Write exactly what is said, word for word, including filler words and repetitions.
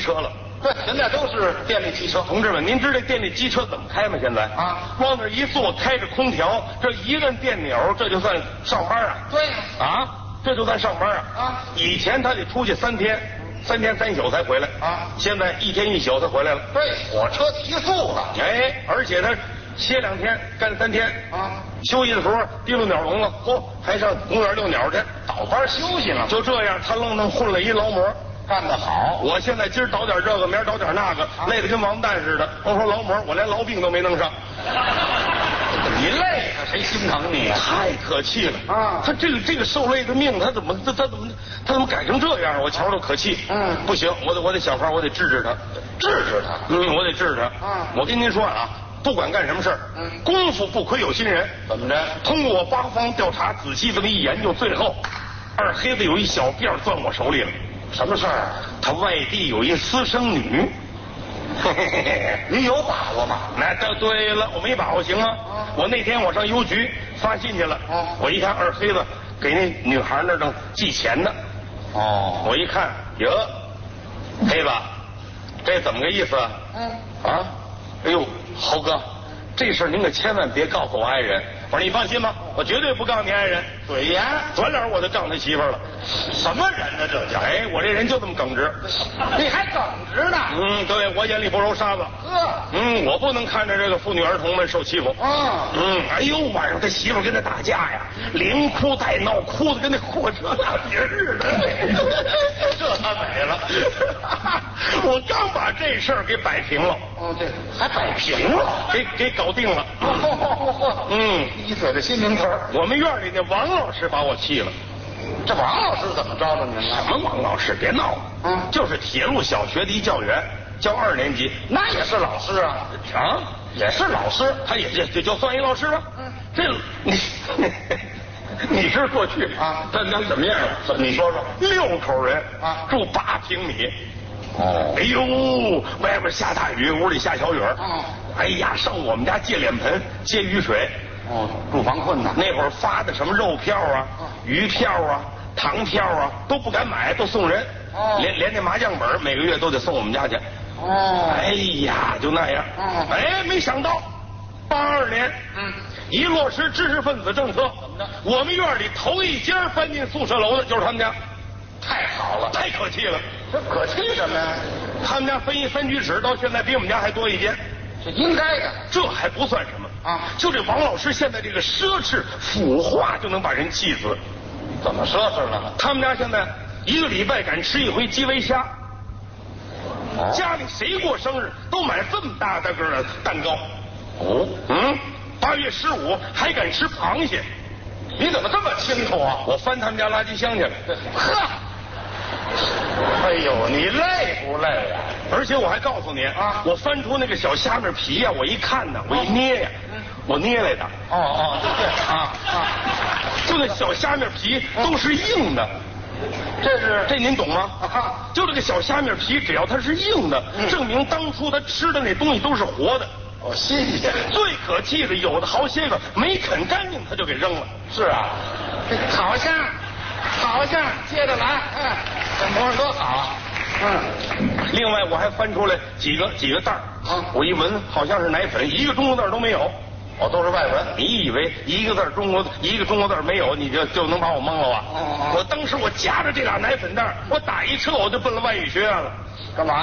车了。 对，现在都是电力汽车。 同志们，您知道这电力机车怎么开吗？现在啊， 往那一坐，开着空调，这一摁电钮，这就算上班啊。 对呀。 啊，这就算上班啊。 啊， 以前他得出去三天，三天三宿才回来啊， 现在一天一宿才回来了。 对，火车提速了。 哎，而且他歇两天，干三天啊， 休息的时候提溜鸟笼了，嚯，还上公园遛鸟去， 倒班休息了。 就这样，他愣愣混了一劳模。 干得好！ 我现在今儿倒点这个，明儿倒点那个，啊、累得跟王八蛋似的。甭说劳模，我连痨病都没弄上。 你累，他谁心疼你啊？ 太可气了啊！ 他这个这个受累的命，他怎么他他怎么他怎么改成这样？我瞧着可气。 嗯， 不行，我得我得想法，我得治治他， 治治他。 嗯，我得治治他。 啊！ 我跟您说啊，不管干什么事儿， 嗯， 功夫不亏有心人。 怎么着？ 通过我八方调查，仔细这么一研究，最后二黑子有一小辫攥我手里了。 什么事儿？ 他外地有一私生女。 你有把握吗？ 那这对了，我没把握行吗？啊、我那天我上邮局发信去了，啊、我一看二黑子给那女孩那正寄钱呢。 哦， 我一看，哟，黑子，这怎么个意思啊？ 嗯。 啊，哎呦，猴哥，这事儿您可千万别告诉我爱人。我说你放心吧，我绝对不告诉你爱人。 嘴严， 转脸我就仗他媳妇儿了。 什么人呢？这叫？ 哎，我这人就这么耿直。 你还耿直呢？ 嗯，对，我眼里不揉沙子。 呵， 嗯，我不能看着这个妇女儿童们受欺负。 啊， 嗯，哎呦，晚上他媳妇跟他打架呀，连哭带闹，哭的跟那火车大皮似的。这他美了。我刚把这事儿给摆平了。 哦，对，还摆平了， 给给搞定了。嗯， 一嘴的新名词。 我们院里那王老师把我气了。 这王老师怎么着了您了？ 什么王老师？别闹了。嗯，就是铁路小学的一教员，教二年级。 那也是老师啊。 啊， 也是老师， 他也也就算一老师吧。嗯，这你你是过去啊， 咱咱怎么样？ 你说说。 六口人啊， 住八平米。 哦， 哎呦，外边下大雨，屋里下小雨。 哦， 哎呀，上我们家借脸盆接雨水。 哦，住房困难。 那会儿发的什么肉票啊、哦、鱼票啊、糖票啊都不敢买，都送人。哦，连连那麻将本每个月都得送我们家去。 哦， 哎呀，就那样。 哦， 哎，没想到八二年，嗯，一落实知识分子政策，怎么着？我们院里头一家搬进宿舍楼的就是他们家。 太好了， 太可气了。 这可气什么呀？ 他们家分一三居室，到现在比我们家还多一间。 这应该的。 这还不算什么啊！就这王老师现在这个奢侈腐化，就能把人气死。 怎么奢侈了？ 他们家现在一个礼拜敢吃一回基围虾。哦，家里谁过生日都买这么大大个的蛋糕。哦，嗯，八月十五还敢吃螃蟹。 你怎么这么清楚啊？ 我翻他们家垃圾箱去了。 呵。哎呦，你累不累呀、 啊？而且我还告诉你啊，我翻出那个小虾米皮呀、啊，我一看呢，我一捏呀、啊，我捏来的。 哦哦，对对啊啊，就那小虾米皮都是硬的。 这是这您懂吗？ 啊， 就这个小虾米皮，只要它是硬的，嗯、证明当初他吃的那东西都是活的。 哦，新鲜。 最可气的，有的好些个没啃干净，他就给扔了。 是啊，这好像。好像接着来，哎，这模样多好，嗯。 另外我还翻出来几个几个袋儿，啊，我一闻好像是奶粉，一个中国字都没有， 哦，都是外文。 你以为一个字中国一个中国字没有，你就就能把我蒙了啊？ 哦哦。 我当时我夹着这俩奶粉袋，我打一车我就奔了外语学院了。 干嘛？